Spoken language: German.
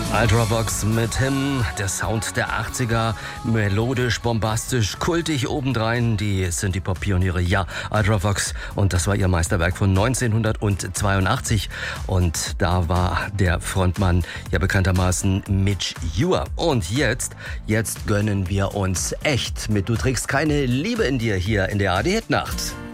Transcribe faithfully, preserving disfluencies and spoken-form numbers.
Ultravox mit Him, der Sound der achtziger, melodisch, bombastisch, kultig obendrein, die sind die Pop-Pioniere, ja, Ultravox, und das war ihr Meisterwerk von neunzehnhundertzweiundachtzig und da war der Frontmann ja bekanntermaßen Midge Ure. Und jetzt, jetzt gönnen wir uns echt mit Du trägst keine Liebe in dir hier in der A R D Hit Nacht.